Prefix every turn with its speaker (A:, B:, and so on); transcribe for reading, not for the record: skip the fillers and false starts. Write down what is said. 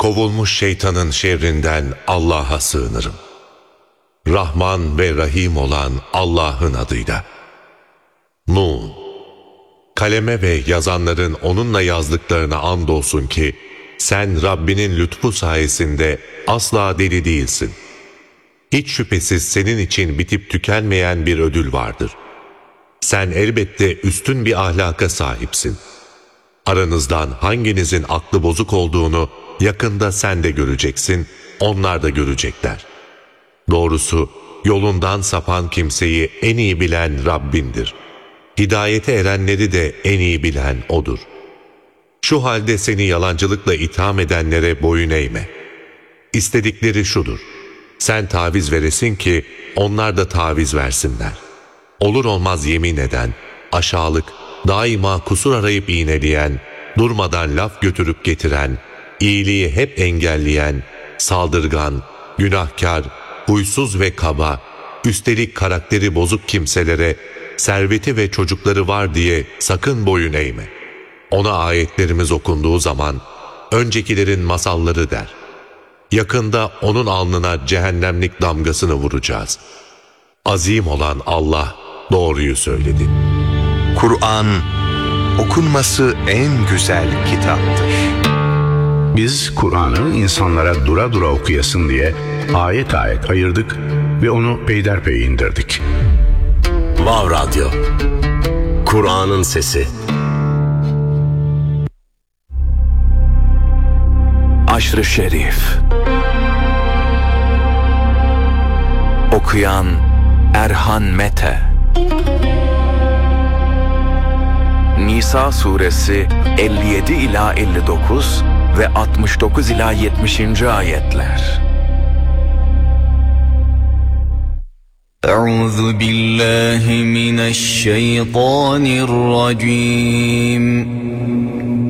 A: kovulmuş şeytanın şerrinden Allah'a sığınırım. Rahman ve Rahim olan Allah'ın adıyla. Nun. Kaleme ve yazanların onunla yazdıklarına andolsun ki, sen Rabbinin lütfu sayesinde asla deli değilsin. Hiç şüphesiz senin için bitip tükenmeyen bir ödül vardır. Sen elbette üstün bir ahlaka sahipsin. Aranızdan hanginizin aklı bozuk olduğunu yakında sen de göreceksin, onlar da görecekler. Doğrusu yolundan sapan kimseyi en iyi bilen Rabbindir. Hidayete erenleri de en iyi bilen O'dur. Şu halde seni yalancılıkla itham edenlere boyun eğme. İstedikleri şudur: sen taviz veresin ki onlar da taviz versinler. Olur olmaz yemin eden, aşağılık, daima kusur arayıp iğneleyen, durmadan laf götürüp getiren, iyiliği hep engelleyen, saldırgan, günahkar, huysuz ve kaba, üstelik karakteri bozuk kimselere, serveti ve çocukları var diye sakın boyun eğme. Ona ayetlerimiz okunduğu zaman, öncekilerin masalları der. Yakında onun alnına cehennemlik damgasını vuracağız. Azim olan Allah doğruyu söyledi.
B: Kur'an, okunması en güzel kitaptır.
C: Biz Kur'an'ı insanlara dura dura okuyasın diye ayet ayet ayırdık ve onu peyderpey indirdik.
D: Vav Radyo, Kur'an'ın sesi.
E: Aşr-ı Şerif. Okuyan Erhan Mete. Nisa suresi 57 ila 59 ve 69 ila 70. ayetler.
F: Euzu billahi mineşşeytanirracim.